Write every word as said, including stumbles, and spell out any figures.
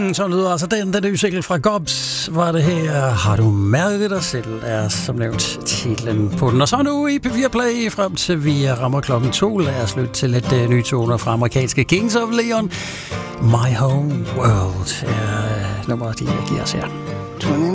Så lyder altså den, den nye single fra Gobs, var det her. Har du mærket dig selv, er som nævnt titlen på den. Og så nu i P fire Play, frem til vi rammer klokken to. Lad os lytte til lidt uh, nye toner fra amerikanske Kings of Leon. My Home World er nummeret, de giver os her.